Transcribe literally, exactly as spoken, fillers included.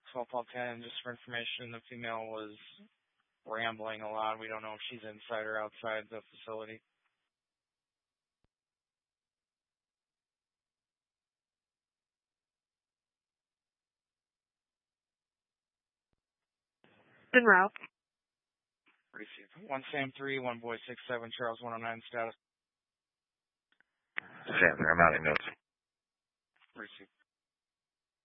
Maxwell Paul ten, just for information, the female was rambling a lot. We don't know if she's inside or outside the facility. En route. Receive. One Sam three, one boy six seven, Charles one oh nine status. Sam, I'm out of notes. Receive.